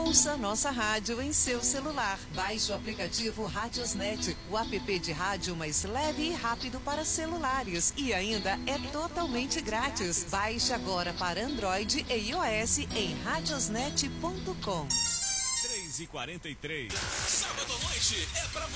Ouça nossa rádio em seu celular. Baixe o aplicativo Radiosnet, o app de rádio mais leve e rápido para celulares. E ainda é totalmente grátis. Baixe agora para Android e iOS em radiosnet.com. 3h43. Sábado à noite é pra você.